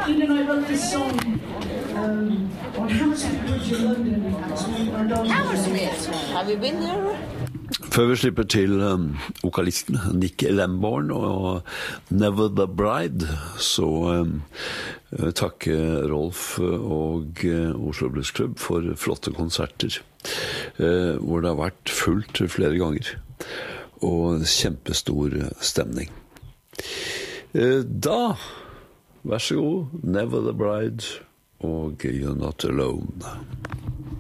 Ian and I wrote this song on Hammersmith Bridge in London. Hammersmith? Have you been there? Før vi slipper til vokalisten Nick Lemborn og Never the Bride, så takker Rolf og Oslo Blues Club for flotte konserter, hvor det har vært fullt flere ganger, og kjempestor stemning. Da, vær så god, Never the Bride og You're Not Alone.